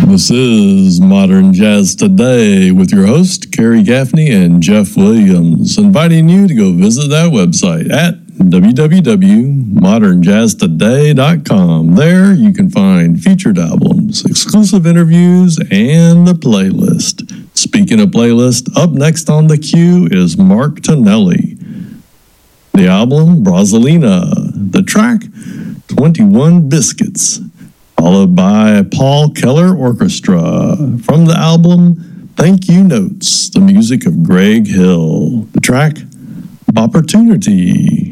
This is Modern Jazz Today with your host, Kerry Gaffney and Jeff Williams, inviting you to go visit that website at www.modernjazztoday.com. There you can find featured albums, exclusive interviews, and the playlist. Speaking of playlist, up next on the queue is Mark Tonelli. The album, Brasilina. The track, 21 Biscuits. Followed by Paul Keller Orchestra. From the album, Thank You Notes, the music of Greg Hill. The track, Opportunity.